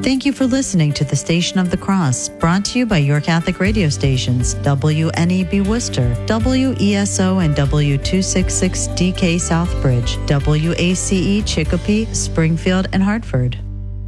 Thank you for listening to the Station of the Cross, brought to you by your Catholic radio stations, WNEB Worcester, WESO and W266DK Southbridge, WACE Chicopee, Springfield, and Hartford.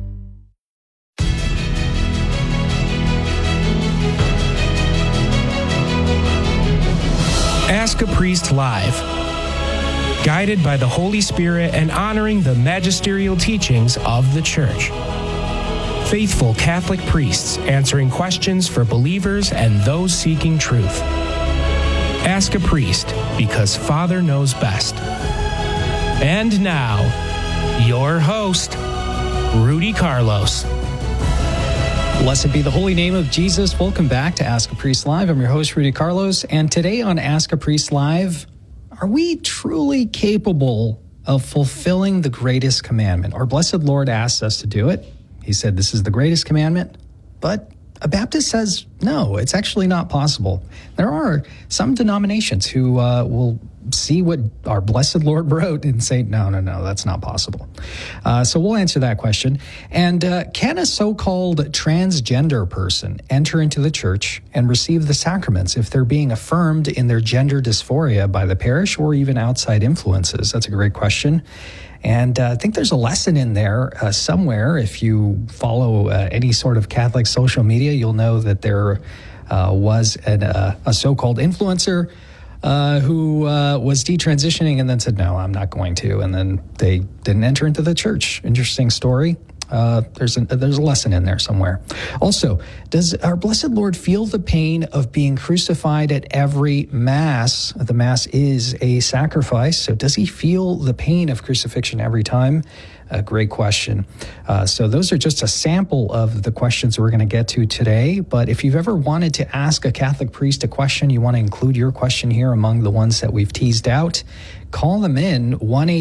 Ask a Priest Live. Guided by the Holy Spirit and honoring the magisterial teachings of the Church. Faithful Catholic priests answering questions for believers and those seeking truth. Ask a Priest, because Father knows best. And now, your host, Rudy Carlos. Blessed be the holy name of Jesus. Welcome back to Ask a Priest Live. I'm your host, Rudy Carlos. And today on Ask a Priest Live, are we truly capable of fulfilling the greatest commandment? Our blessed Lord asks us to do it. He said, this is the greatest commandment. But a Baptist says, no, it's actually not possible. There are some denominations who will see what our blessed Lord wrote and say, no, that's not possible. So we'll answer that question. And can a so-called transgender person enter into the church and receive the sacraments if they're being affirmed in their gender dysphoria by the parish or even outside influences? That's a great question. And I think there's a lesson in there somewhere. If you follow any sort of Catholic social media, you'll know that there was a so-called influencer who was detransitioning and then said, no, I'm not going to. And then they didn't enter into the church. Interesting story. There's a lesson in there somewhere. Also, does our blessed Lord feel the pain of being crucified at every Mass? The Mass is a sacrifice, so does he feel the pain of crucifixion every time? A great question. So those are just a sample of the questions we're going to get to today. But if you've ever wanted to ask a Catholic priest a question, you want to include your question here among the ones that we've teased out, call them in,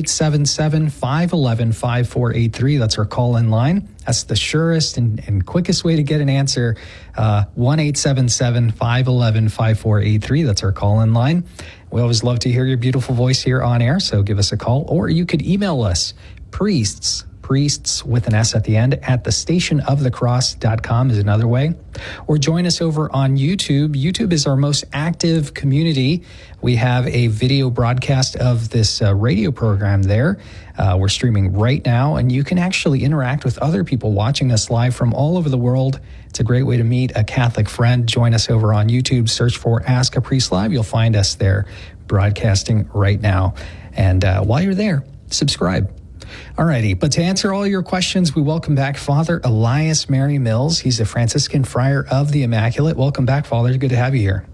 1-877-511-5483. That's our call-in line. That's the surest and quickest way to get an answer, 1-877-511-5483. That's our call-in line. We always love to hear your beautiful voice here on air, so give us a call. Or you could email us, priests with an S at the end, at thestationofthecross.com is another way. Or join us over on YouTube. YouTube is our most active community. We have a video broadcast of this radio program there. We're streaming right now, and you can actually interact with other people watching us live from all over the world. It's a great way to meet a Catholic friend. Join us over on YouTube. Search for Ask a Priest Live. You'll find us there broadcasting right now. And while you're there, subscribe. Alrighty, but to answer all your questions, we welcome back Father Elias Mary Mills. He's a Franciscan Friar of the Immaculate. Welcome back, Father. Good to have you here.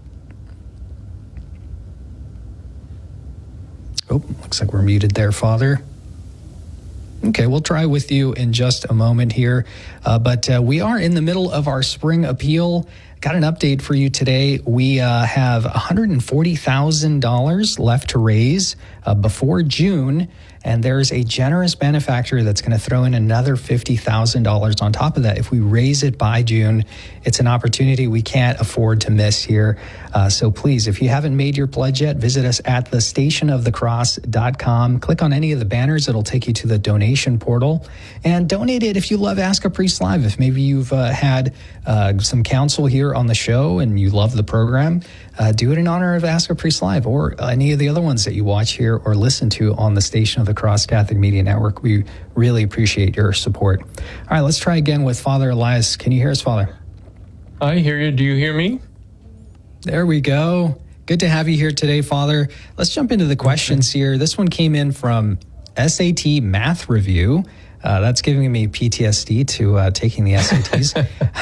Oh, looks like we're muted there, Father. Okay, we'll try with you in just a moment here. But we are in the middle of our spring appeal. Got an update for you today. We have $140,000 left to raise before June. And there's a generous benefactor that's going to throw in another $50,000 on top of that. If we raise it by June, it's an opportunity we can't afford to miss here. So please, if you haven't made your pledge yet, visit us at thestationofthecross.com. Click on any of the banners. It'll take you to the donation portal. And donate it if you love Ask a Priest Live. If maybe you've had some counsel here on the show and you love the program, do it in honor of Ask a Priest Live or any of the other ones that you watch here or listen to on the Station of the Cross Catholic Media Network. We really appreciate your support. All right, let's try again with Father Elias. Can you hear us, Father? I hear you. Do you hear me? There we go. Good to have you here today, Father. Let's jump into the questions here. This one came in from SAT Math Review. That's giving me PTSD to taking the SATs.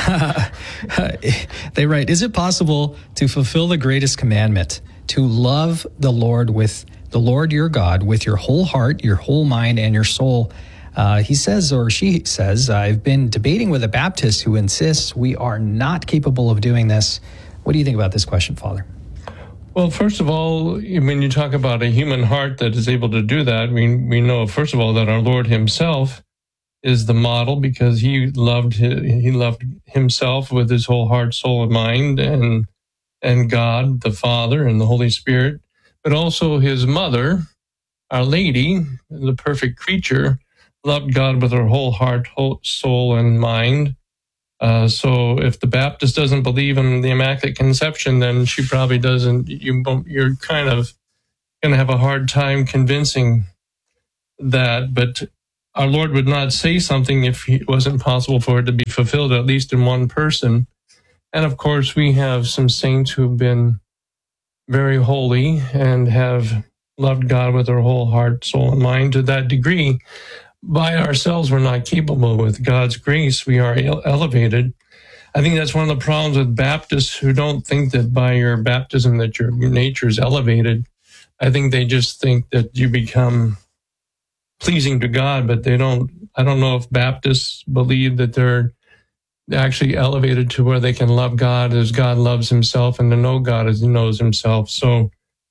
They write, is it possible to fulfill the greatest commandment, to love the Lord your God with your whole heart, your whole mind, and your soul? He says, or she says, I've been debating with a Baptist who insists we are not capable of doing this. What do you think about this question, Father? Well, first of all, when you talk about a human heart that is able to do that, we know, first of all, that our Lord himself is the model because he loved himself with his whole heart, soul, and mind, and God, the Father, and the Holy Spirit, but also his mother, Our Lady, the perfect creature, loved God with her whole heart, whole soul, and mind. So if the Baptist doesn't believe in the Immaculate Conception, then she probably doesn't. You're kind of going to have a hard time convincing that. But our Lord would not say something if it wasn't possible for it to be fulfilled, at least in one person. And of course, we have some saints who've been very holy and have loved God with their whole heart, soul, and mind to that degree. By ourselves, we're not capable. With God's grace, we are elevated. I think that's one of the problems with Baptists who don't think that by your baptism that your nature is elevated. I think they just think that you become pleasing to God, but they don't. I don't know if Baptists believe that they're actually elevated to where they can love God as God loves himself and to know God as he knows himself. So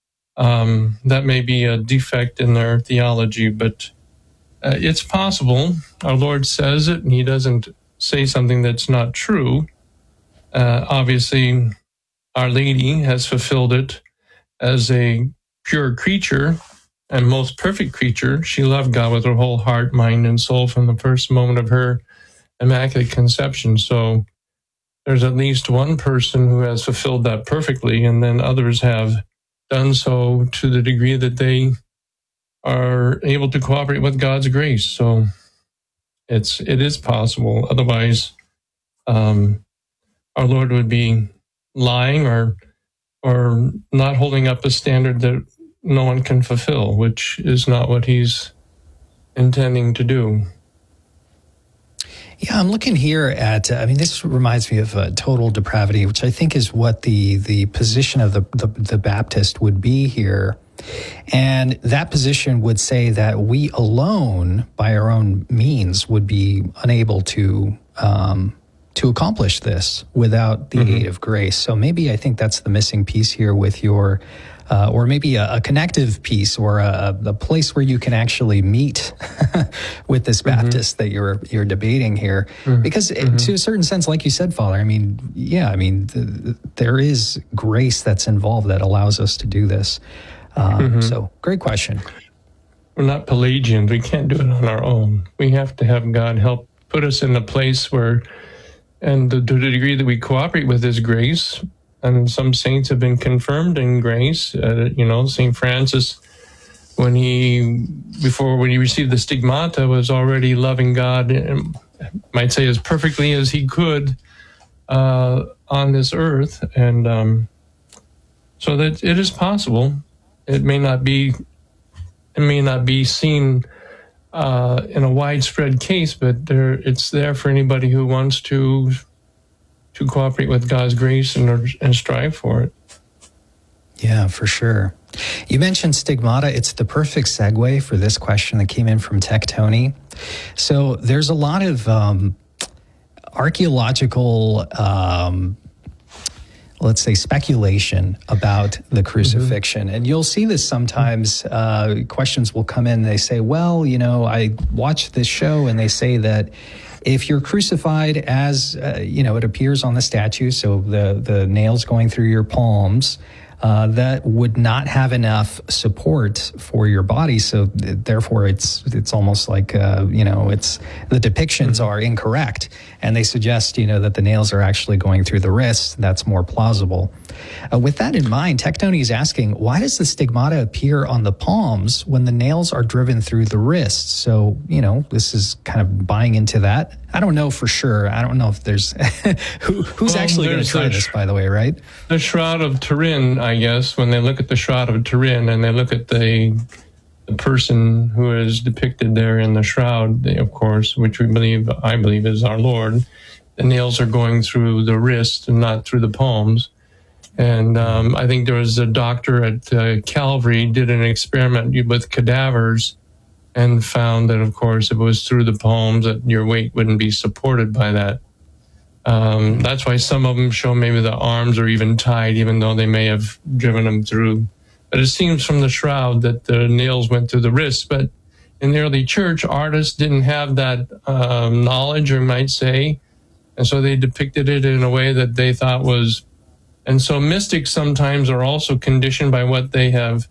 that may be a defect in their theology, but it's possible. Our Lord says it, and he doesn't say something that's not true. Obviously, Our Lady has fulfilled it as a pure creature and most perfect creature. She loved God with her whole heart, mind, and soul from the first moment of her Immaculate Conception. So there's at least one person who has fulfilled that perfectly, and then others have done so to the degree that they are able to cooperate with God's grace. So it is possible. Otherwise, our Lord would be lying or not holding up a standard that no one can fulfill, which is not what he's intending to do. Yeah, I'm looking here at, this reminds me of total depravity, which I think is what the position of the Baptist would be here. And that position would say that we alone, by our own means, would be unable to accomplish this without the aid of grace. So maybe I think that's the missing piece here with your, or maybe a connective piece or a place where you can actually meet with this Baptist that you're debating here. Because to a certain sense, like you said, Father, there is grace that's involved that allows us to do this. So great question. We're not Pelagians. We can't do it on our own. We have to have God help put us in a place where, and to the degree that we cooperate with his grace, and some saints have been confirmed in grace. St. Francis, when he received the stigmata, was already loving God, might say as perfectly as he could on this earth. And so that it is possible. It may not be seen in a widespread case, but it's there for anybody who wants to cooperate with God's grace and strive for it. Yeah, for sure. You mentioned stigmata. It's the perfect segue for this question that came in from Tectoni. So there's a lot of archaeological, let's say, speculation about the crucifixion. And you'll see this sometimes. Questions will come in. They say, well, I watched this show and they say that if you're crucified as, it appears on the statue, so the nails going through your palms, that would not have enough support for your body. So therefore it's almost like, it's the depictions are incorrect. And they suggest, that the nails are actually going through the wrists. That's more plausible. With that in mind, Tectoni is asking, why does the stigmata appear on the palms when the nails are driven through the wrists? So, this is kind of buying into that. I don't know for sure. I don't know if there's who's actually going to try this, by the way, right? The Shroud of Turin, I guess, when they look at the Shroud of Turin and they look at the person who is depicted there in the shroud, of course, which I believe is our Lord, the nails are going through the wrist and not through the palms. And I think there was a doctor at Calvary did an experiment with cadavers and found that, of course, if it was through the palms, that your weight wouldn't be supported by that. That's why some of them show maybe the arms are even tied, even though they may have driven them through. But it seems from the shroud that the nails went through the wrists. But in the early church, artists didn't have that knowledge, or might say, and so they depicted it in a way that they thought was. And so mystics sometimes are also conditioned by what they have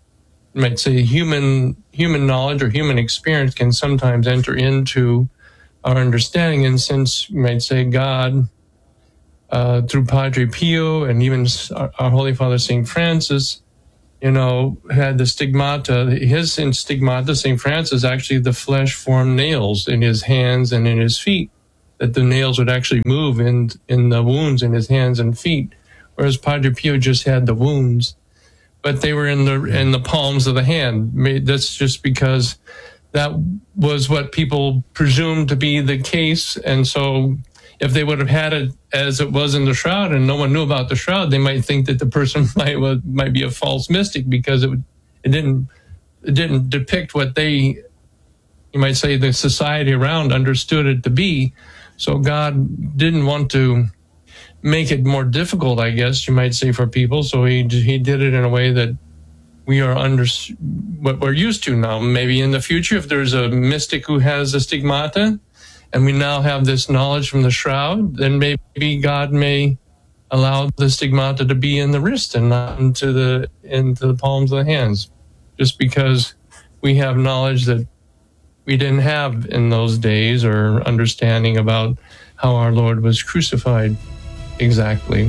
you might say human knowledge or human experience can sometimes enter into our understanding. And since you might say God, through Padre Pio and even our Holy Father St. Francis, had the stigmata. His stigmata, St. Francis, actually the flesh-formed nails in his hands and in his feet, that the nails would actually move in the wounds in his hands and feet, whereas Padre Pio just had the wounds, but they were in the palms of the hand. That's just because that was what people presumed to be the case, and so if they would have had it as it was in the shroud and no one knew about the shroud, they might think that the person might be a false mystic, because it didn't depict what you might say the society around understood it to be. So God didn't want to make it more difficult, I guess you might say, for people. So he did it in a way that we are what we're used to now. Maybe in the future, if there's a mystic who has a stigmata, and we now have this knowledge from the shroud, then maybe God may allow the stigmata to be in the wrist and not into the palms of the hands, just because we have knowledge that we didn't have in those days, or understanding about how our Lord was crucified exactly.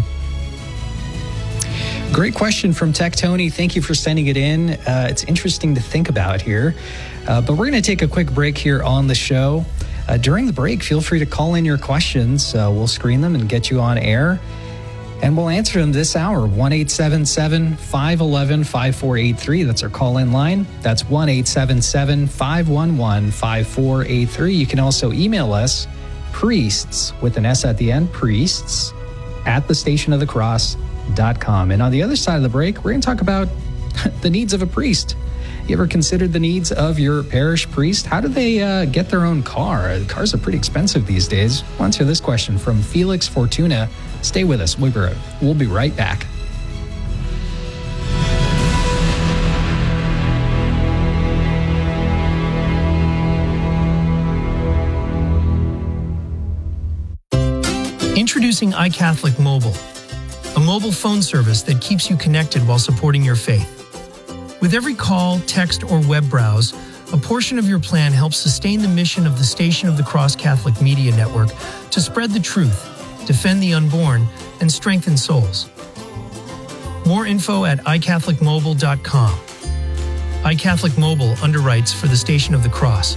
Great question from Tech Tony. Thank you for sending it in. It's interesting to think about here. But we're going to take a quick break here on the show. During the break, feel free to call in your questions. We'll screen them and get you on air, and we'll answer them this hour. 1-877-511-5483. That's our call-in line. That's 1-877-511-5483. You can also email us, priests, with an S at the end, priests, @thestationofthecross.com. And on the other side of the break, we're going to talk about the needs of a priest. You ever considered the needs of your parish priest? How do they get their own car? Cars are pretty expensive these days. We'll answer this question from Felix Fortuna. Stay with us. We'll be right back. Introducing iCatholic Mobile, a mobile phone service that keeps you connected while supporting your faith. With every call, text, or web browse, a portion of your plan helps sustain the mission of the Station of the Cross Catholic Media Network to spread the truth, defend the unborn, and strengthen souls. More info at iCatholicMobile.com. iCatholic Mobile underwrites for the Station of the Cross.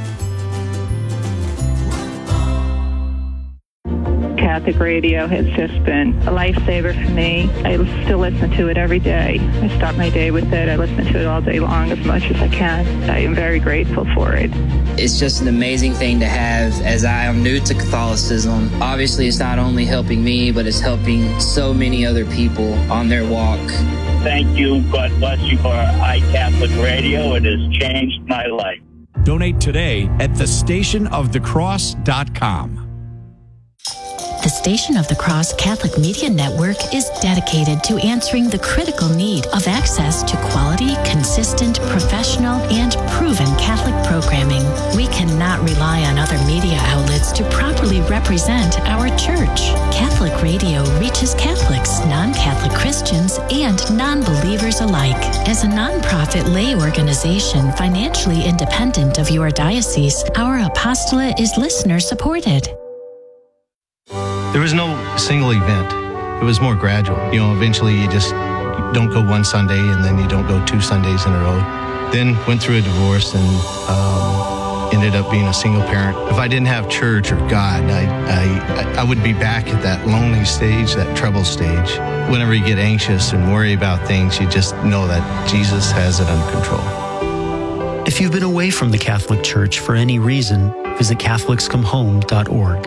Catholic radio has just been a lifesaver for me. I still listen to it every day. I start my day with it. I listen to it all day long as much as I can. I am very grateful for it. It's just an amazing thing to have, as I am new to Catholicism. Obviously, it's not only helping me, but it's helping so many other people on their walk. Thank you. God bless you for iCatholic Radio. It has changed my life. Donate today at thestationofthecross.com. The Station of the Cross Catholic Media Network is dedicated to answering the critical need of access to quality, consistent, professional, and proven Catholic programming. We cannot rely on other media outlets to properly represent our church. Catholic radio reaches Catholics, non-Catholic Christians, and non-believers alike. As a nonprofit lay organization financially independent of your diocese, our apostolate is listener-supported. There was no single event. It was more gradual. Eventually you just don't go one Sunday and then you don't go 2 Sundays in a row. Then went through a divorce and ended up being a single parent. If I didn't have church or God, I would be back at that lonely stage, that trouble stage. Whenever you get anxious and worry about things, you just know that Jesus has it under control. If you've been away from the Catholic Church for any reason, visit CatholicsComeHome.org.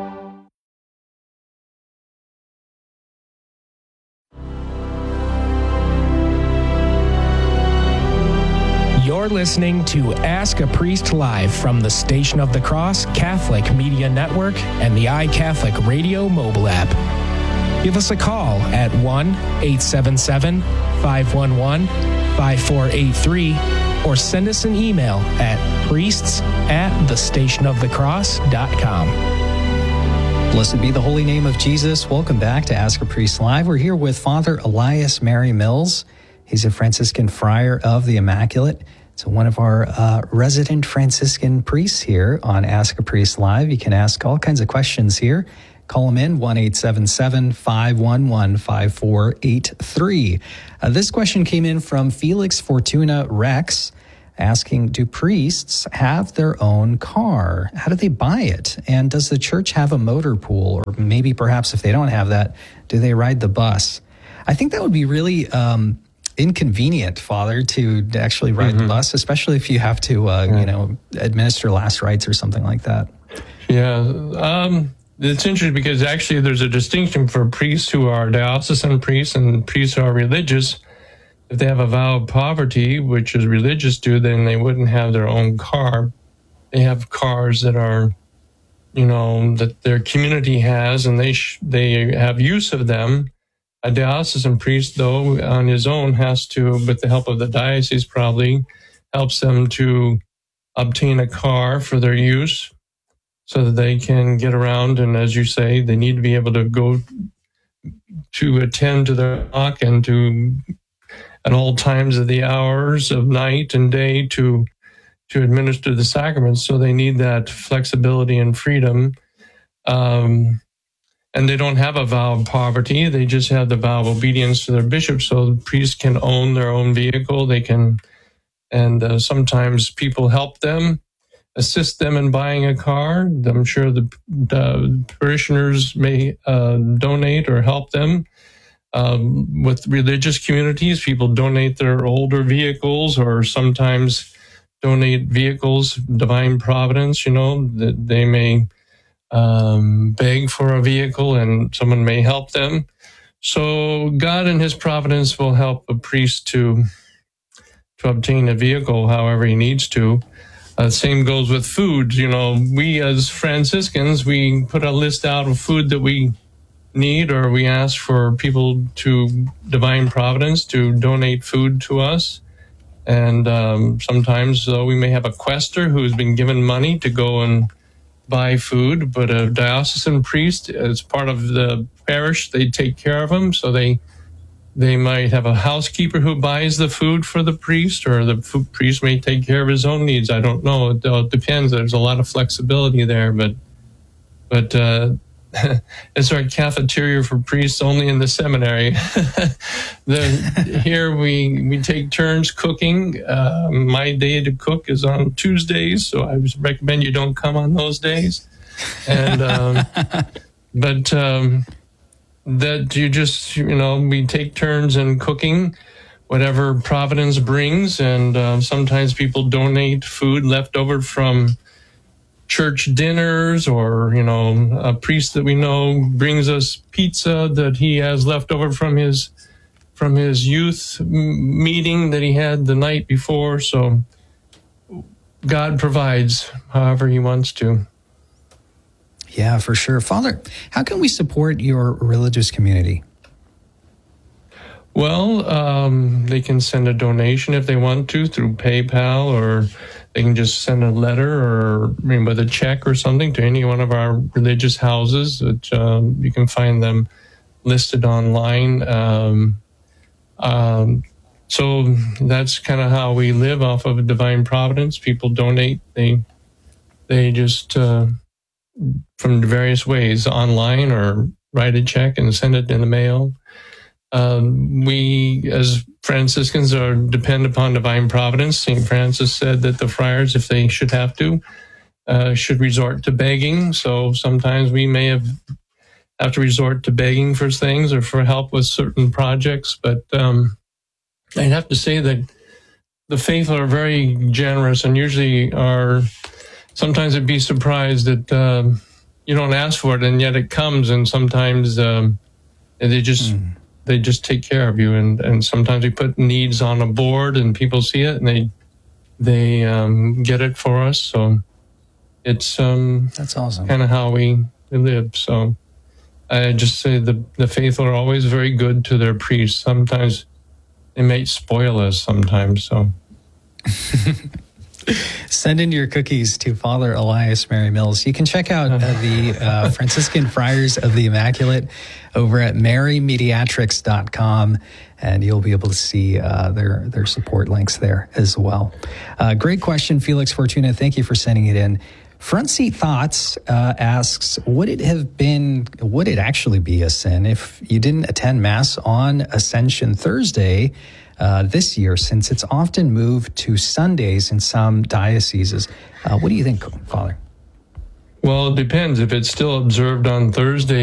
You're listening to Ask a Priest Live from the Station of the Cross Catholic Media Network and the iCatholic Radio mobile app. Give us a call at 1-877-511-5483 or send us an email at priests@thestationofthecross.com. Blessed be the holy name of Jesus. Welcome back to Ask a Priest Live. We're here with Father Elias Mary Mills. He's a Franciscan friar of the Immaculate. So one of our resident Franciscan priests here on Ask a Priest Live. You can ask all kinds of questions here. Call him in, 1-877-511-5483. This question came in from Felix Fortuna Rex, asking, do priests have their own car? How do they buy it? And does the church have a motor pool? Or maybe perhaps if they don't have that, do they ride the bus? I think that would be really inconvenient, Father, to actually ride the bus, especially if you have to, administer last rites or something like that. Yeah. It's interesting because actually there's a distinction for priests who are diocesan priests and priests who are religious. If they have a vow of poverty, which is religious do, then they wouldn't have their own car. They have cars that are, that their community has, and they have use of them. A diocesan priest, though, on his own has to, with the help of the diocese probably, helps them to obtain a car for their use so that they can get around. And as you say, they need to be able to go to attend to their flock and to, at all times of the hours of night and day, to administer the sacraments. So they need that flexibility and freedom. And they don't have a vow of poverty. They just have the vow of obedience to their bishop. So the priests can own their own vehicle. They can, and sometimes people help them, assist them in buying a car. I'm sure the parishioners may donate or help them. With religious communities, people donate their older vehicles or sometimes donate vehicles, divine providence, that they may beg for a vehicle and someone may help them. So God in his providence will help a priest to obtain a vehicle however he needs to. Same goes with food. We as Franciscans, we put a list out of food that we need, or we ask for people to divine providence to donate food to us. And sometimes we may have a quaestor who's been given money to go and buy food, but a diocesan priest, as part of the parish, they take care of them. So they might have a housekeeper who buys the food for the priest, or the priest may take care of his own needs. I don't know. It depends. There's a lot of flexibility there, but it's our cafeteria for priests only in the seminary. Here we take turns cooking. My day to cook is on Tuesdays, so I would recommend you don't come on those days. And that you just, we take turns in cooking whatever Providence brings, and sometimes people donate food left over from church dinners, or a priest that we know brings us pizza that he has left over from his youth meeting that he had the night before. So God provides however he wants to. Yeah, for sure. Father, how can we support your religious community? Well, they can send a donation if they want to through PayPal, or they can just send a letter or with a check or something to any one of our religious houses. Which, you can find them listed online. So that's kind of how we live, off of divine providence. People donate. They just from various ways, online, or write a check and send it in the mail. We, as Franciscans, depend upon divine providence. St. Francis said that the friars, if they should have to, should resort to begging. So sometimes we may have to resort to begging for things or for help with certain projects. But I'd have to say that the faithful are very generous, and usually sometimes they'd be surprised that you don't ask for it, and yet it comes. And sometimes they just take care of you. And sometimes we put needs on a board and people see it and they get it for us. So it's that's awesome. Kind of how we live. So I just say the faithful are always very good to their priests. Sometimes they may spoil us sometimes. So Send in your cookies to Father Elias Mary Mills. You can check out the Franciscan Friars of the Immaculate over at marymediatrics.com, and you'll be able to see their support links there as well. Great question, Felix Fortuna. Thank you for sending it in. Front Seat Thoughts asks, would it actually be a sin if you didn't attend Mass on Ascension Thursday this year, since it's often moved to Sundays in some dioceses? What do you think, Father? Well, it depends. If it's still observed on Thursday,